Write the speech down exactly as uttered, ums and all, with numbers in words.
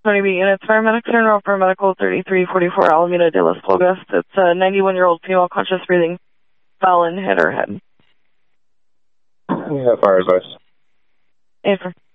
twenty B units, paramedics are enrolled for medical thirty-three forty-four Alameda de las Pulgas. It's a ninety-one-year-old female conscious breathing, fell and hit her head. Yeah, fire advice. Answer.